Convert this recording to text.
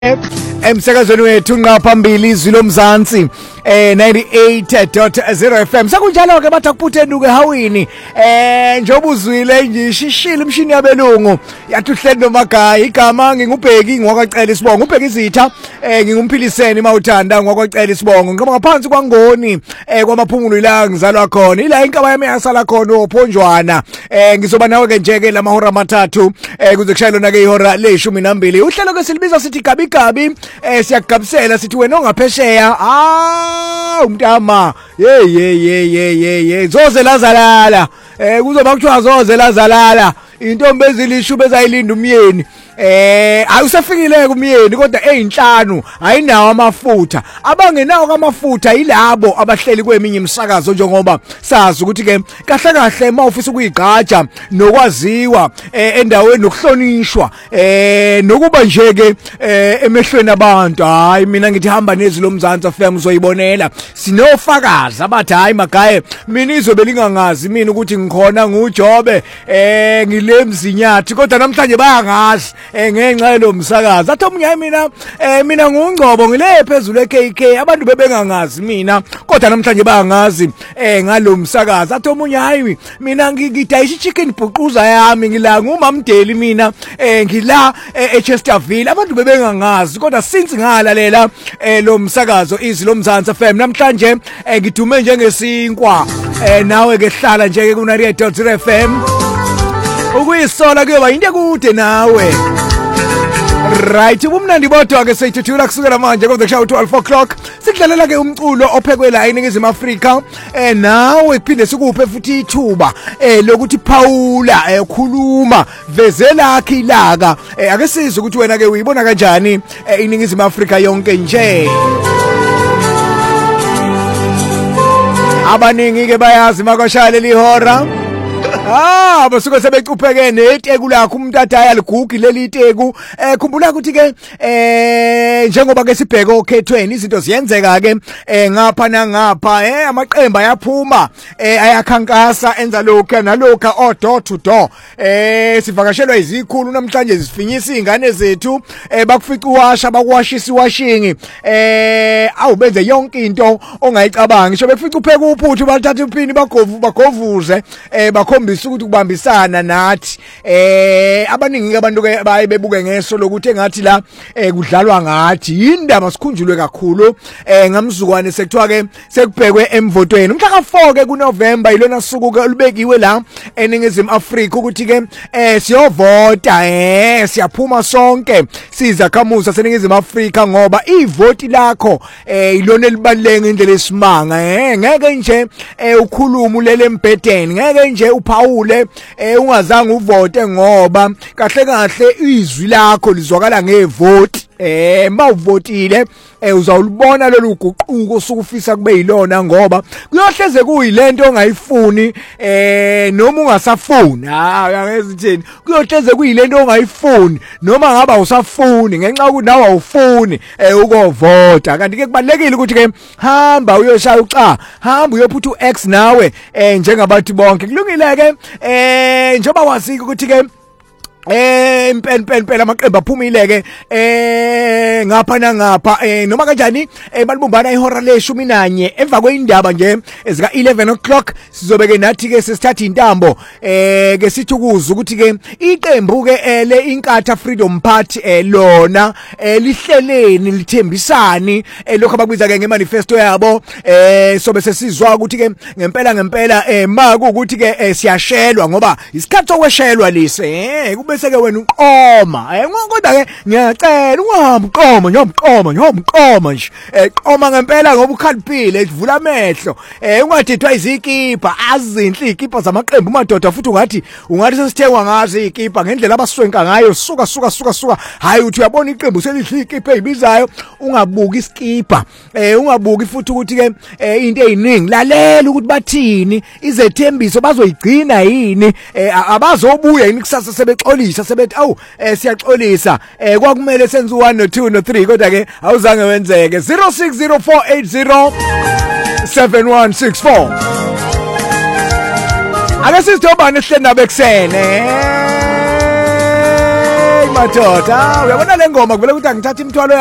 Emsakazweni wethu nqa phambili izwi lomzansi 98.0 FM sakunjalo ke bathi akuphuthenuke hawini njengoba uzwile nje ishishile imshini yabelungu yathi uhleli nomagaya igama ngingubheki ngokwacela isibongo ubheki izitha ngingumpiliseni mawuthanda ngokwacela isibongo ngoba ngaphansi kwangoni kwamaphumulo ila ngizalwa khona ila inkaba yami yasala khona ophonjwana ngizoba nawe ke nje ke lamahora amathathu kuze kushaya lona ke ihora le12 uhlelo ke silibiza sithi gabi siyagabisela sithi wena ongaphesheya umntama ye zoze lazalala kuzoba kuthiwa zoze lazalala intombi ezilishu bezayilinda umyeni awusafikile kumyeni kodwa eyinhlanu ayinawo amafutha abangenawo amafutha yilabo abahleli kweminye imisakazo njengoba sazi ukuthi ke kahle kahle mawufisa ukuyigqaja nokwaziwa endaweni nokuhlonishwa nokuba nje ke emehlweni abantu hayi mina ngithi hamba nezwi lomzansi FM uzoyibonela sinofakazi abathi hayi magaye mina izobe lingangazi mina ukuthi ngikhona nguJobe ngilemzinyathi kodwa namhlanje bayangazi ngenxa yelo msakazi athi omunye mina ngungcobo ngile phezulu eKK abantu bebengangazi mina kodwa namhlanje bayangazi ngalo msakazi athi omunye hayi mina ngidayisha chicken bhuquza yami ngila ngumamdeli mina ngila eChesterville abantu bebengangazi kodwa since ngalalela lo msakazo izwi lomzansi FM namhlanje ngidume njengesinkwa nawe ke hlala nje ke kuna 98.0 FM ukuyisola kuyoba into kude nawe right ubumnandi bodwa ke seyithuthula kusukela manje kodwa kushawa 12 o'clock sidlalela ke umculo ophekwe la eNingizimu Afrika nawe iphinde sikuphe futhi ithuba lokuthi Paula khuluma vezela akhe ilaka ake sizwe ukuthi wena ke uyibona kanjani iNingizimu Afrika yonke nje abaningi ke bayazi makwashaya leli hora basuke sebecupheke neteku lakho umuntu athi ayaligugi leli teku khumbula ukuthi ke njengoba ke sibheke okhethweni izinto ziyenzeka ke ngapha nangapha amaqembu ayaphuma ayakhankasa enza lokho nalokho door to door sivakashelwa izikhulu namhlanje zifinyisa izingane zethu bakufica uwasha bakuwashisa iwashingi awubenze yonke into ongayicabanga ngisho befica upheke uphuthu bathatha uphini bagovuze bakhombisa ukuthi kubambisana nathi abaningi abantu ke baye bebuke ngeso lokuthi engathi la kudlalwa ngathi indaba sikhunjulwe kakhulu ngamzukwane sekuthiwa ke sekubhekwe emvotweni umhla ka4 ke kuNovember ilona suku ke olubekiwe la eNingizimu Afrika ukuthi ke siyovota siyaphuma sonke sizakhamuza seNingizimu Afrika ngoba ivoti lakho ilona elibaluleke indlela esimanga ngeke nje ukhuluma ulele embedeni ngeke nje uphawule ungazange uvote ngoba kahle kahle izwi lakho lizwakala ngevoti mawuvotile uzawulibona lolu guquko sokufisa kube yilona ngoba kuyohleze kuyilento ongayifuni noma ungasafuni uyangezithini kuyohleze kuyilento ongayifuni noma ngaba usafuni ngenxa ukuthi nawe awufuni ukovota kanti ke kubalekile ukuthi ke hamba uyoshaya uxa hamba uyophutha uX nawe njengabantu bonke kulungile ke njengoba wasika ukuthi ke impela amaqembu aphumile ke ngapha nangapha noma kanjani balibumbana ihora le11 emva kweindaba nje ezika 11 o'clock sizobe ke nathi ke sesithatha intambo ke sithi ukuza ukuthi ke iqembu ke le Inkatha Freedom Party lona lihleleni lithembisani lokho abakubiza ke ngemanifesto yabo sobe sesizwa ukuthi ke ngempela maku ukuthi ke siyashelwa ngoba isikhathi sokweshelwa lise bese ke wena uqoma kodwa ke ngiyacela ungahambi uqoma nje qoma ngempela ngoba ukhaliphile ivula amehlo ungadithwa izikipa azinhle izikipa zamaqembu madoda futhi ungathi sesithengwa ngazo izikipa ngendlela abaswenka ngayo suka hayi uthi uyabona iqembu selihle izikipa ezibizayo ungabuki isikipa ungabuki futhi ukuthi ke into eziningi lalela ukuthi bathini izethembiso bazoyigcina yini abazobuya yini kusasa sebexolisa sebethi siyaxolisa kwakumele senze 1 no 2 no 3 kodwa ke awuzange wenzeke 0604807164 ake sizithobane sihlenda bekusene madoda uyabona le ngoma kuvela ukuthi angithatha imithwalo